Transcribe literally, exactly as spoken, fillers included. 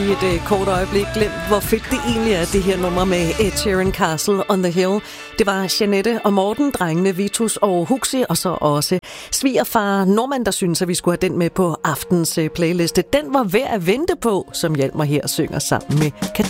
I et uh, kort øjeblik glemt, hvor fedt det egentlig er, det her nummer med Ed Sheeran, Castle on the Hill. Det var Jeanette og Morten, drengene Vitus og Huxi, og så også svigerfar Norman, der synes, at vi skulle have den med på aftens uh, playliste. Den var værd at vente på, som Hjalmar her synger sammen med Katrine.